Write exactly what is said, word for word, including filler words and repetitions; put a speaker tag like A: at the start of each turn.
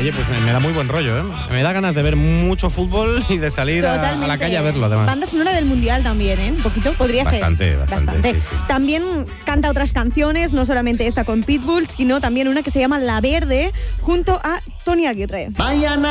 A: Oye, pues me, me da muy buen rollo, ¿eh? Me da ganas de ver mucho fútbol y de salir a, a la calle a verlo, además.
B: Banda sonora del Mundial también, ¿eh? Un poquito, podría
A: bastante,
B: ser.
A: Bastante, bastante. Sí, sí.
B: También canta otras canciones, no solamente esta con Pitbull, sino también una que se llama La Verde, junto a Tony Aguirre.
C: Mañana